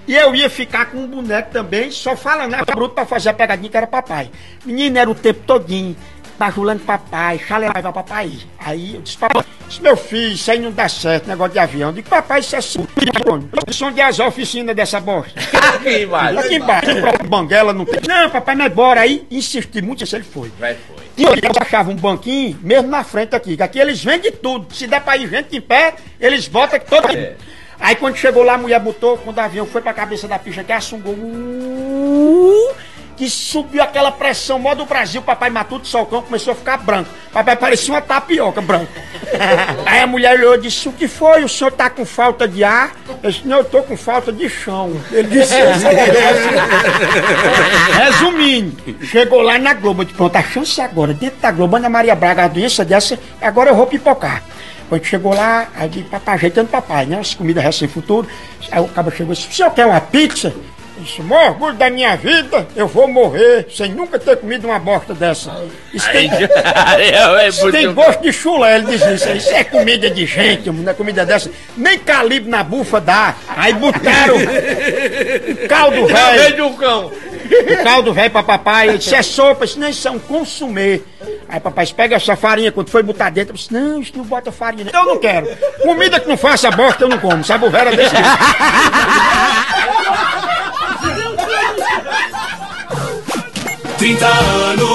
E eu ia ficar com um boneco também, só falando, né? Bruto pra fazer a pegadinha que era papai. Menino, era o tempo todinho, bajulando papai, chaleava papai. Aí eu disse, papai, meu filho, isso aí não dá certo, negócio de avião. Eu digo, papai, isso é som. Som de as oficinas dessa bosta. Aqui embaixo. Aqui embaixo. Banguela não tem. Não, papai, mas bora. Aí insisti muito, assim ele foi. Foi. E eu achava um banquinho, mesmo na frente aqui, que aqui eles vendem tudo. Se der pra ir gente em pé, eles botam todo. Aí quando chegou lá, a mulher botou, quando o avião foi pra cabeça da pista, que assungou, que subiu aquela pressão, modo do Brasil, papai Matuto Solcão começou a ficar branco. Papai parecia uma tapioca branca. Aí a mulher olhou e disse, o que foi? O senhor tá com falta de ar? Eu disse, não, eu tô com falta de chão. Ele disse, resumindo, chegou lá na Globo, eu disse, pronto, a chance agora, dentro da Globo, Ana Maria Braga, a doença dessa, agora eu vou pipocar. Quando chegou lá, aí disse, papai, ajeitando papai, né? As comidas recém-futuro. Aí o cara chegou e disse, o senhor quer uma pizza? Eu disse, o maior orgulho da minha vida, eu vou morrer sem nunca ter comido uma bosta dessa. Isso tem, isso tem gosto de chulé, ele disse isso. Isso é comida de gente, não é comida dessa. Nem calibre na bufa dá. Aí botaram o caldo velho. O caldo velho pra papai, ele disse, é sopa, eu disse, não, isso é um consumê. Aí papai disse, pega essa farinha, quando foi botar dentro, eu disse, não, isso não bota farinha. Eu não quero. Comida que não faça bosta, eu não como. Sabe o velho é desse jeito. 30 anos